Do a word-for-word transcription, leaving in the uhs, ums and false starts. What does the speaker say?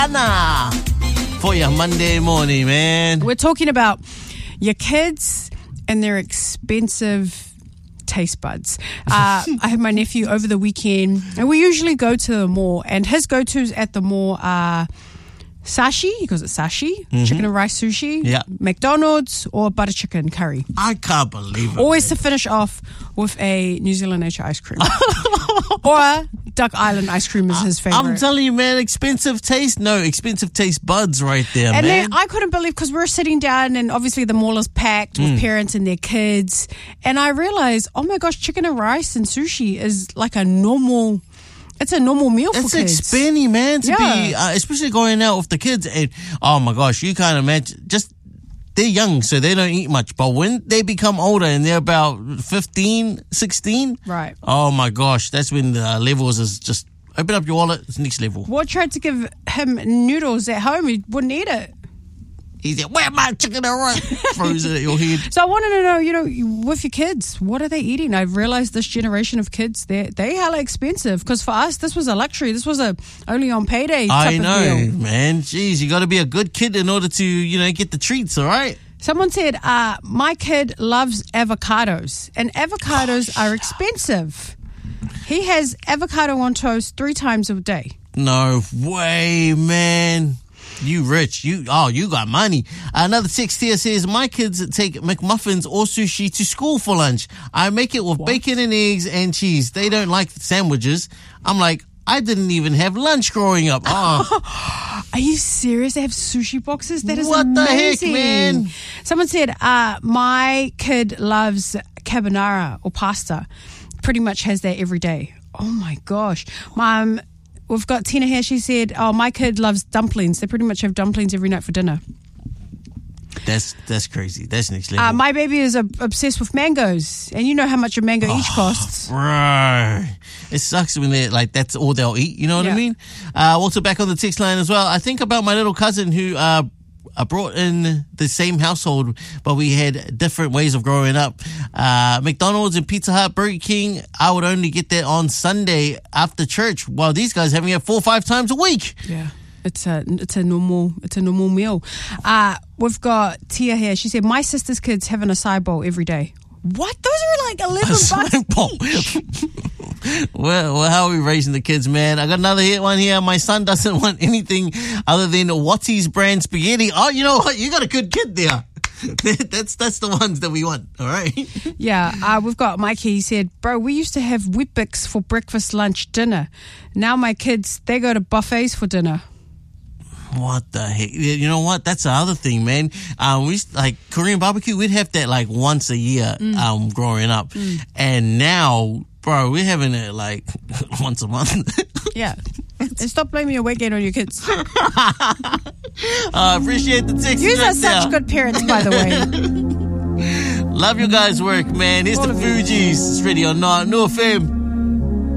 Hana for your Monday morning, man. We're talking about your kids and their expensive taste buds. Uh, I have my nephew over the weekend, and we usually go to the mall, and his go-tos at the mall are sashi, he calls it sashi, mm-hmm. chicken and rice sushi, yeah. McDonald's, or butter chicken curry. I can't believe it. Always man. to finish off with a New Zealand Nature ice cream. Or Duck Island ice cream is his favorite. I'm telling you, man, expensive taste. No, expensive taste buds right there, and man. then I couldn't believe, because we were sitting down and obviously the mall is packed with mm. parents and their kids. And I realized, oh my gosh, chicken and rice and sushi is like a normal... It's a normal meal for it's kids. It's expensive, man, to yeah. be, uh, especially going out with the kids. And oh my gosh, you can't imagine. Just they're young, so they don't eat much. But when they become older and they're about fifteen, sixteen, right? Oh my gosh, that's when the levels is just open up your wallet. It's next level. Well, I tried to give him noodles at home. He wouldn't eat it. He said, "Where my chicken and rice?" Throws it at your head. So I wanted to know, you know, with your kids, what are they eating? I've realized this generation of kids, they they hella expensive. Because for us, this was a luxury. This was a only on payday type I know, of meal. man. Jeez, you got to be a good kid in order to, you know, get the treats. All right. Someone said, uh, my kid loves avocados, and avocados oh, are expensive. He has avocado on toast three times a day. No way, man. You rich. You oh, you got money. Another text here says, my kids take McMuffins or sushi to school for lunch. I make it with what? bacon and eggs and cheese. They don't like sandwiches. I'm like, I didn't even have lunch growing up. Oh. Are you serious? They have sushi boxes? That is what amazing. the heck, man? Someone said, uh, my kid loves carbonara or pasta. Pretty much has that every day. Oh my gosh. Mom, we've got Tina here. She said, oh, my kid loves dumplings. They pretty much have dumplings every night for dinner. That's that's crazy. That's next level. Uh, my baby is uh, obsessed with mangoes. And you know how much a mango oh, each costs. Right. It sucks when they're like, that's all they'll eat. You know what yeah. I mean? Uh, also back on the text line as well. I think about my little cousin who uh, I brought in the same household, but we had different ways of growing up. Uh, McDonald's and Pizza Hut, Burger King, I would only get that on Sunday after church, while these guys having it four or five times a week. Yeah. It's a it's a normal it's a normal meal. Uh, we've got Tia here. She said, my sister's kids having a acai bowl every day. What? Those are like eleven bucks each. well, well, how are we raising the kids, man? I got another hit one here. My son doesn't want anything other than Watties brand spaghetti. Oh, you know what? You got a good kid there. that's that's the ones that we want. All right. Yeah, uh, we've got Mikey. He said, bro, we used to have Weet-Bix for breakfast, lunch, dinner. Now my kids, they go to buffets for dinner. What the heck? You know what? That's the other thing, man. Um, we used, like Korean barbecue, we'd have that like once a year mm. um, growing up. Mm. And now, bro, we're having it like once a month. Yeah. And stop blaming your weight gain on your kids. I uh, appreciate the text. You are such now. Good parents, by the way. Love your guys' work, man. Here's All the Fugees. It's Radio North F M.